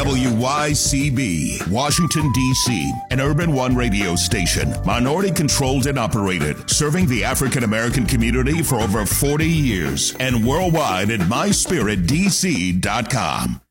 WYCB, Washington, D.C., an Urban One radio station, minority controlled and operated, serving the African American community for over 40 years, and worldwide at myspiritdc.com.